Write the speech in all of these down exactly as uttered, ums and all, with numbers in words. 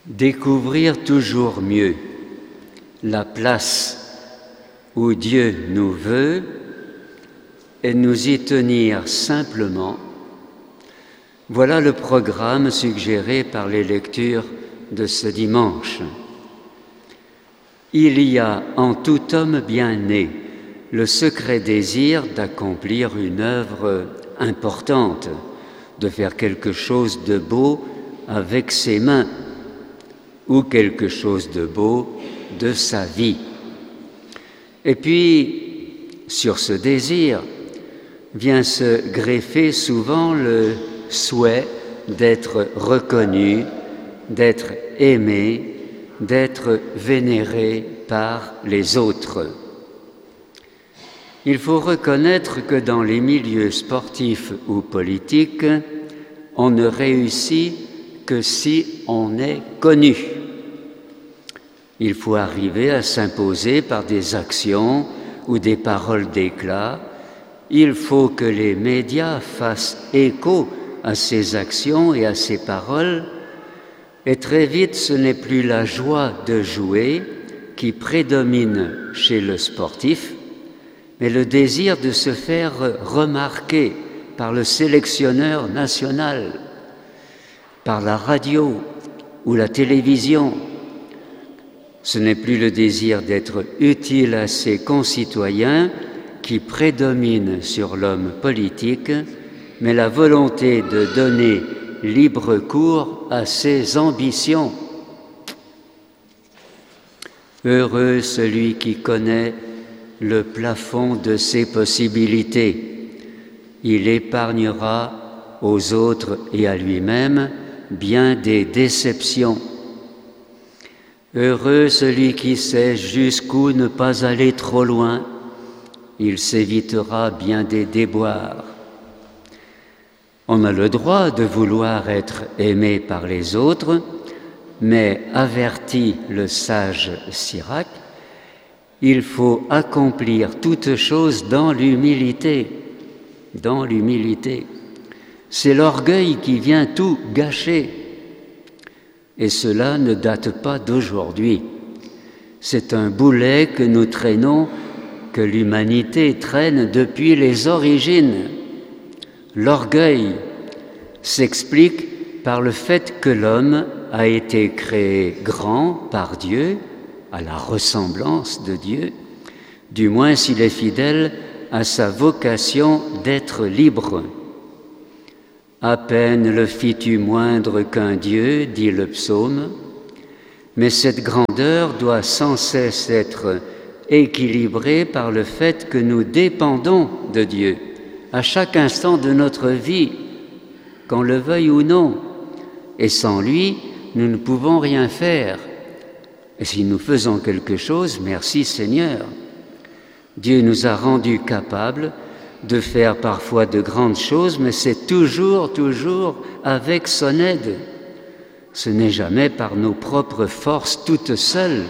Découvrir toujours mieux la place où Dieu nous veut et nous y tenir simplement, voilà le programme suggéré par les lectures de ce dimanche. Il y a en tout homme bien né le secret désir d'accomplir une œuvre importante, de faire quelque chose de beau avec ses mains ou quelque chose de beau de sa vie. Et puis, sur ce désir, vient se greffer souvent le souhait d'être reconnu, d'être aimé, d'être vénéré par les autres. Il faut reconnaître que dans les milieux sportifs ou politiques, on ne réussit que si on est connu. Il faut arriver à s'imposer par des actions ou des paroles d'éclat. Il faut que les médias fassent écho à ces actions et à ces paroles. Et très vite, ce n'est plus la joie de jouer qui prédomine chez le sportif, mais le désir de se faire remarquer par le sélectionneur national, par la radio ou la télévision. Ce n'est plus le désir d'être utile à ses concitoyens qui prédomine sur l'homme politique, mais la volonté de donner libre cours à ses ambitions. Heureux celui qui connaît le plafond de ses possibilités. Il épargnera aux autres et à lui-même bien des déceptions. Heureux celui qui sait jusqu'où ne pas aller trop loin. Il s'évitera bien des déboires. On a le droit de vouloir être aimé par les autres, mais avertit le sage Sirac, il faut accomplir toute chose dans l'humilité. Dans l'humilité. C'est l'orgueil qui vient tout gâcher. Et cela ne date pas d'aujourd'hui. C'est un boulet que nous traînons, que l'humanité traîne depuis les origines. L'orgueil s'explique par le fait que l'homme a été créé grand par Dieu, à la ressemblance de Dieu, du moins s'il est fidèle à sa vocation d'être libre. À peine le fis-tu moindre qu'un Dieu, dit le psaume, mais cette grandeur doit sans cesse être équilibrée par le fait que nous dépendons de Dieu à chaque instant de notre vie, qu'on le veuille ou non, et sans lui, nous ne pouvons rien faire. Et si nous faisons quelque chose, merci Seigneur. Dieu nous a rendus capables de faire parfois de grandes choses, mais c'est toujours, toujours avec son aide. Ce n'est jamais par nos propres forces toutes seules.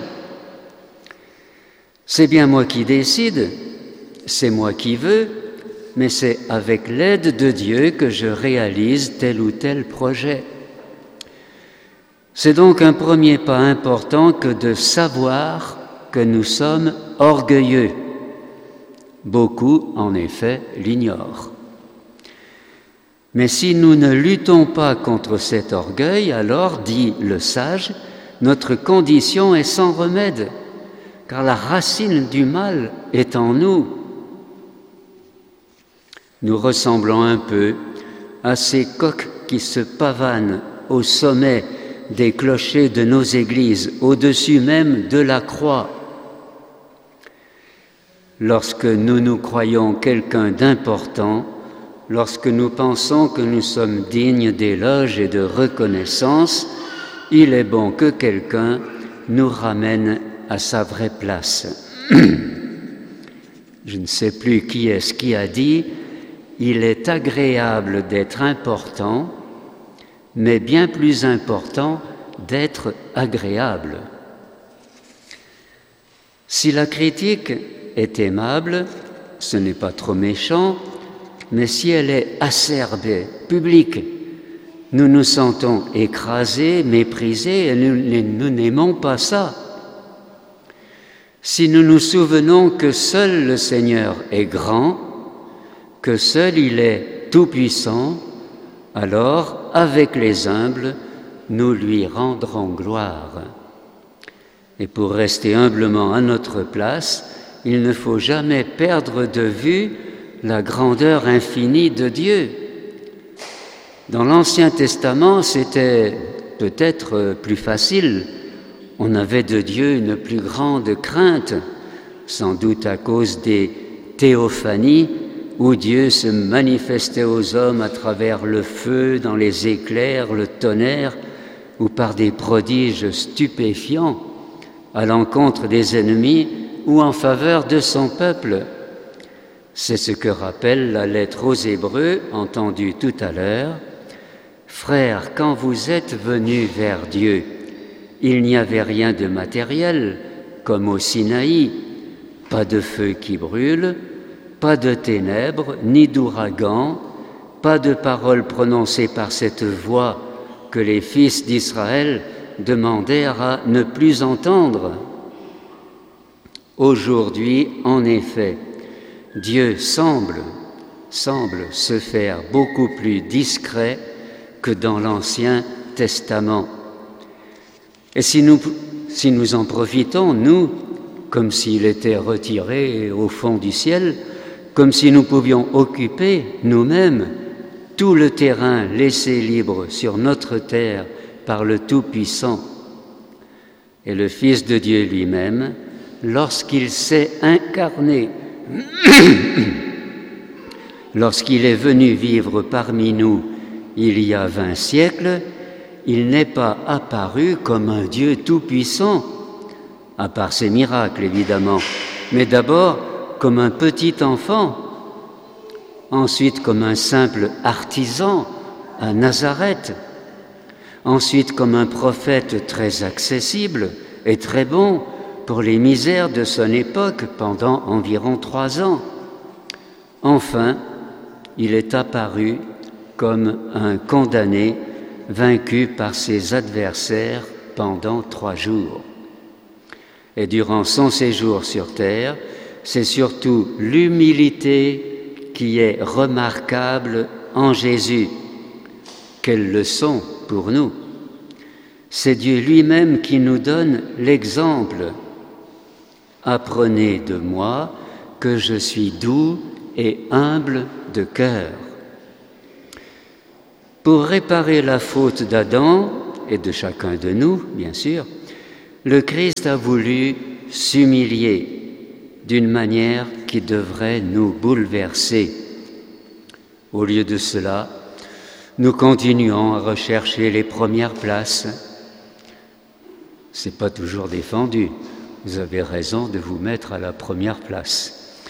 C'est bien moi qui décide, c'est moi qui veux, mais c'est avec l'aide de Dieu que je réalise tel ou tel projet. C'est donc un premier pas important que de savoir que nous sommes orgueilleux. Beaucoup, en effet, l'ignorent. Mais si nous ne luttons pas contre cet orgueil, alors, dit le sage, notre condition est sans remède, car la racine du mal est en nous. Nous ressemblons un peu à ces coqs qui se pavanent au sommet des clochers de nos églises, au-dessus même de la croix. Lorsque nous nous croyons quelqu'un d'important, lorsque nous pensons que nous sommes dignes d'éloges et de reconnaissance, il est bon que quelqu'un nous ramène à sa vraie place. Je ne sais plus qui est-ce qui a dit « Il est agréable d'être important, mais bien plus important d'être agréable. » Si la critique est aimable, ce n'est pas trop méchant, mais si elle est acerbée, publique, nous nous sentons écrasés, méprisés, et nous, nous n'aimons pas ça. Si nous nous souvenons que seul le Seigneur est grand, que seul il est tout-puissant, alors, avec les humbles, nous lui rendrons gloire. Et pour rester humblement à notre place, il ne faut jamais perdre de vue la grandeur infinie de Dieu. Dans l'Ancien Testament, c'était peut-être plus facile. On avait de Dieu une plus grande crainte, sans doute à cause des théophanies, où Dieu se manifestait aux hommes à travers le feu, dans les éclairs, le tonnerre, ou par des prodiges stupéfiants à l'encontre des ennemis ou en faveur de son peuple. C'est ce que rappelle la lettre aux Hébreux, entendue tout à l'heure. « Frères, quand vous êtes venus vers Dieu, il n'y avait rien de matériel, comme au Sinaï, pas de feu qui brûle, pas de ténèbres, ni d'ouragan, pas de paroles prononcées par cette voix que les fils d'Israël demandèrent à ne plus entendre. Aujourd'hui, en effet, Dieu semble, semble se faire beaucoup plus discret que dans l'Ancien Testament. Et si nous, si nous en profitons, nous, comme s'il était retiré au fond du ciel, comme si nous pouvions occuper nous-mêmes tout le terrain laissé libre sur notre terre par le Tout-Puissant. Et le Fils de Dieu lui-même, lorsqu'il s'est incarné, lorsqu'il est venu vivre parmi nous il y a vingt siècles, il n'est pas apparu comme un Dieu tout-puissant, à part ses miracles évidemment, mais d'abord comme un petit enfant, ensuite comme un simple artisan à Nazareth, ensuite comme un prophète très accessible et très bon pour les misères de son époque pendant environ trois ans. Enfin, il est apparu comme un condamné vaincu par ses adversaires pendant trois jours. Et durant son séjour sur terre, c'est surtout l'humilité qui est remarquable en Jésus. Quelle leçon pour nous! C'est Dieu lui-même qui nous donne l'exemple. Apprenez de moi que je suis doux et humble de cœur. Pour réparer la faute d'Adam et de chacun de nous, bien sûr, le Christ a voulu s'humilier d'une manière qui devrait nous bouleverser. Au lieu de cela, nous continuons à rechercher les premières places. Ce n'est pas toujours défendu. Vous avez raison de vous mettre à la première place.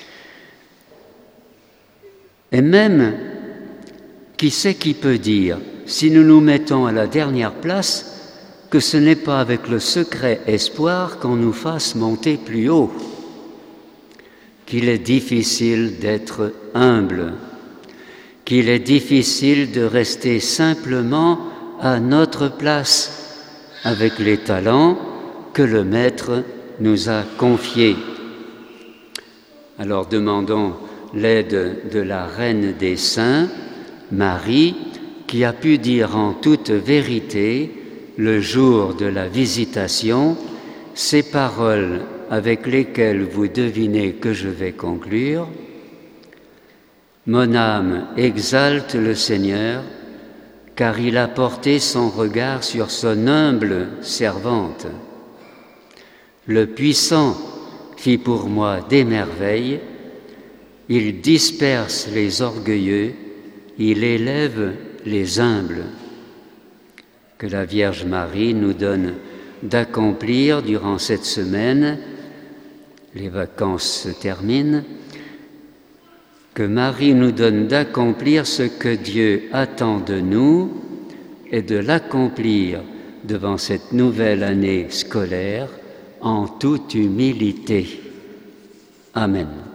Et même, qui sait qui peut dire, si nous nous mettons à la dernière place, que ce n'est pas avec le secret espoir qu'on nous fasse monter plus haut, qu'il est difficile d'être humble, qu'il est difficile de rester simplement à notre place avec les talents que le Maître nous a confiés. Alors demandons l'aide de la Reine des Saints, Marie, qui a pu dire en toute vérité, le jour de la visitation, ces paroles avec lesquelles vous devinez que je vais conclure. Mon âme exalte le Seigneur, car il a porté son regard sur son humble servante. Le Puissant fit pour moi des merveilles, il disperse les orgueilleux, il élève les humbles. Que la Vierge Marie nous donne d'accomplir durant cette semaine, les vacances se terminent, que Marie nous donne d'accomplir ce que Dieu attend de nous et de l'accomplir devant cette nouvelle année scolaire en toute humilité. Amen.